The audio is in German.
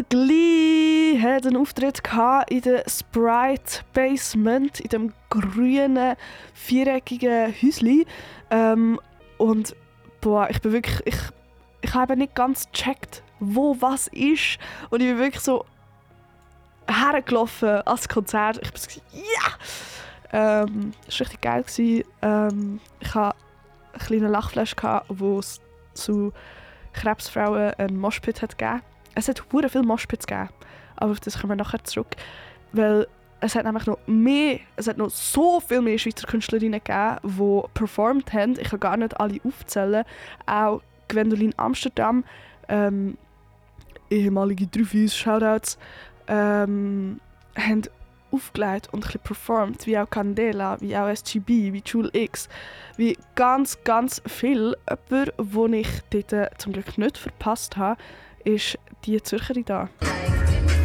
Glee hat einen Auftritt in der Sprite Basement, in dem grünen, viereckigen Häuschen. Und boah, ich bin wirklich... Ich habe nicht ganz gecheckt, wo was ist. Und ich bin wirklich so hergelaufen als Konzert. Ich bin so, ja! Es war richtig geil. Ich hatte eine kleine Lachflasche, wo es zu Krebsfrauen einen Moshpit hat gegeben. Es hat sehr viele Moshpits gegeben, aber auf das kommen wir nachher zurück. Weil es hat nämlich noch so viel mehr Schweizer Künstlerinnen gegeben, die performt haben. Ich kann gar nicht alle aufzählen. Auch Gwendoline Amsterdam, ehemalige 3-5 Shoutouts, haben aufgelegt und ein bisschen performt, wie auch Candela, wie auch SGB, wie Jule X, wie ganz, ganz viel. Jemand, den ich dort zum Glück nicht verpasst habe, ist die Zürcherin da.